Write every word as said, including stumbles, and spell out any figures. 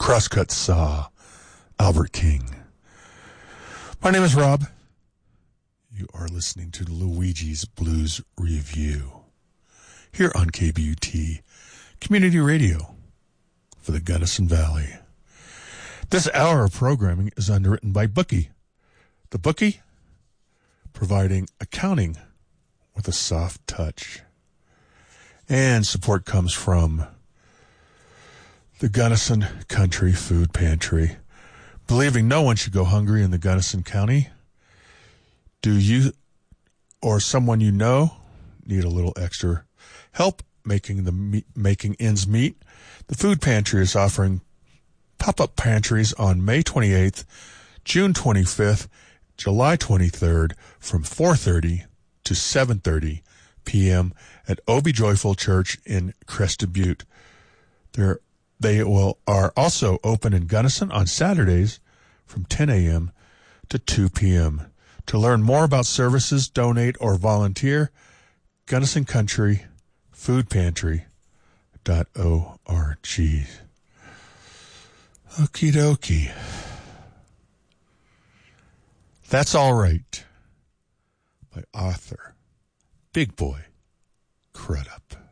Crosscut Saw, Albert King. My name is Rob. You are listening to Luigi's Blues Review here on K B U T Community Radio for the Gunnison Valley. This hour of programming is underwritten by Bookie. The Bookie, providing accounting with a soft touch. And support comes from the Gunnison Country Food Pantry. Believing no one should go hungry in the Gunnison County, do you or someone you know need a little extra help making the meet, making ends meet? The Food Pantry is offering pop-up pantries on May twenty-eighth, June twenty-fifth, July twenty-third from four thirty to seven thirty p.m. at Obie Joyful Church in Crested Butte. They're, they will are also open in Gunnison on Saturdays from ten a.m. to two p.m. To learn more about services, donate, or volunteer, Gunnison Country Food Pantry dot org. Okie dokie. That's All Right by author Big Boy Crudup.